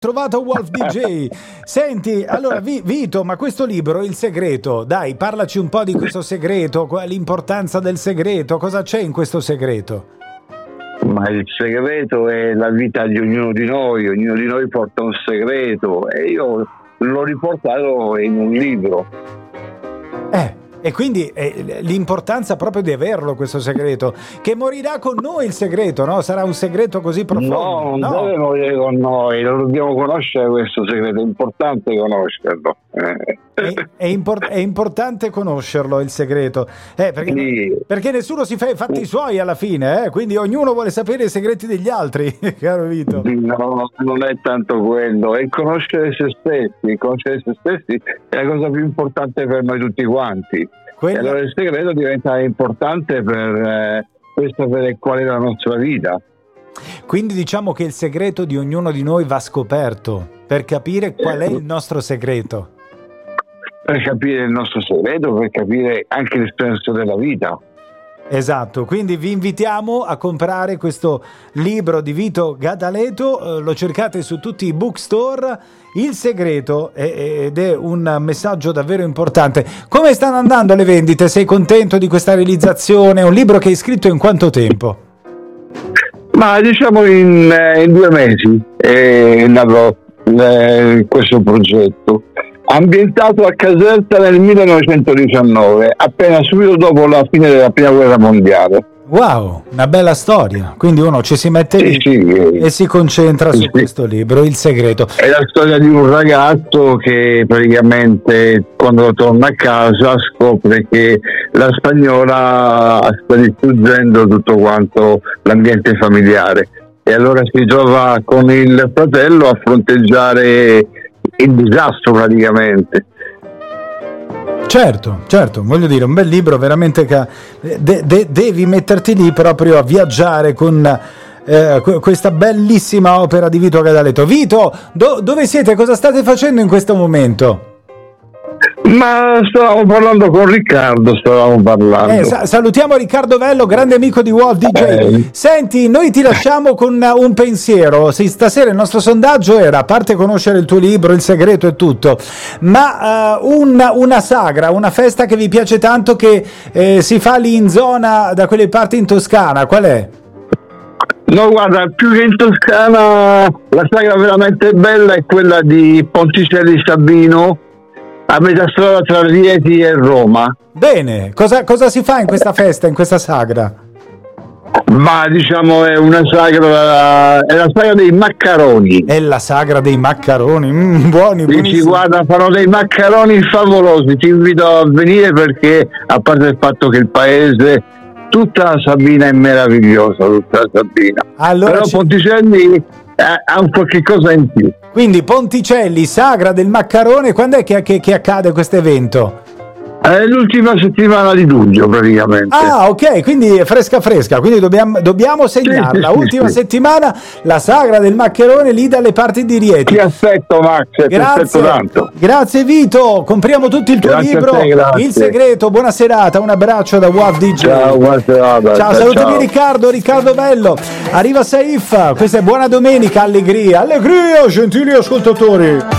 Trovato Wolf DJ. Senti, allora Vito, ma questo libro, Il segreto, dai, parlaci un po' di questo segreto, l'importanza del segreto, cosa c'è in questo segreto? Ma il segreto è la vita di ognuno di noi porta un segreto e io l'ho riportato in un libro. E quindi l'importanza proprio di averlo questo segreto, che morirà con noi il segreto, no? Sarà un segreto così profondo. No, non deve morire con noi, lo dobbiamo conoscere questo segreto, è importante conoscerlo. È importante conoscerlo il segreto, perché nessuno si fa i fatti suoi alla fine, quindi ognuno vuole sapere i segreti degli altri, caro Vito. No, non è tanto quello, è conoscere se stessi. Conoscere se stessi è la cosa più importante per noi tutti quanti. E allora il segreto diventa importante per sapere qual è la nostra vita. Quindi diciamo che il segreto di ognuno di noi va scoperto per capire qual è il nostro segreto. Per capire il nostro segreto, per capire anche il senso della vita. Esatto, quindi vi invitiamo a comprare questo libro di Vito Gadaleto, lo cercate su tutti i bookstore, Il segreto, ed è un messaggio davvero importante. Come stanno andando le vendite? Sei contento di questa realizzazione? È un libro che hai scritto in quanto tempo? Ma diciamo in 2 mesi è nato questo progetto. Ambientato a Caserta nel 1919, appena subito dopo la fine della prima guerra mondiale. Wow, una bella storia. Quindi uno ci si mette lì e si concentra su questo libro, Il segreto. È la storia di un ragazzo che praticamente quando torna a casa scopre che la spagnola sta distruggendo tutto quanto l'ambiente familiare e allora si trova con il fratello a fronteggiare il disastro praticamente. Certo, voglio dire, un bel libro veramente che devi metterti lì proprio a viaggiare con questa bellissima opera di Vito Gadaleto. Vito, dove siete? Cosa state facendo in questo momento? Ma stavamo parlando con Riccardo, salutiamo Riccardo Vello, grande amico di Wolf DJ. Senti, noi ti lasciamo con un pensiero. Stasera il nostro sondaggio era, a parte conoscere il tuo libro, Il segreto e tutto, ma una sagra, una festa che vi piace tanto, che si fa lì in zona, da quelle parti in Toscana, qual è? No, guarda, più che in Toscana, la sagra veramente bella è quella di Ponticelli Sabino, a metà strada tra Rieti e Roma. Bene, cosa si fa in questa festa, in questa sagra? Ma diciamo è una sagra, è la sagra dei maccaroni. È la sagra dei maccaroni, buoni, buonissimi. Guarda, fanno dei maccaroni favolosi, ti invito a venire perché, a parte il fatto che il paese, tutta la Sabina è meravigliosa, tutta la Sabina. Allora però Ponticelli ha un qualche cosa in più. Quindi Ponticelli, sagra del maccarone, quando è che accade questo evento? L'ultima settimana di luglio praticamente. Ah, ok, quindi è fresca, quindi dobbiamo segnarla. Sì, ultima settimana, la sagra del maccherone lì dalle parti di Rieti. Ti aspetto, Max, ti aspetto tanto. Grazie Vito, compriamo tutti il tuo libro, Il segreto. Buona serata, un abbraccio da Wolf DJ. Ciao, buona serata. Ciao, salutami Riccardo Bello. Arriva Saif, questa è Buona Domenica, allegria, gentili ascoltatori.